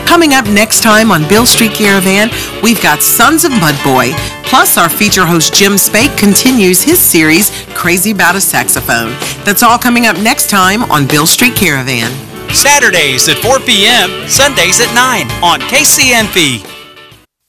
Coming up next time on Bill Street Caravan, we've got Sons of Mudboy. Plus, our feature host Jim Spake continues his series, Crazy About a Saxophone. That's all coming up next time on Bill Street Caravan. Saturdays at 4 p.m., Sundays at 9 on KCNP.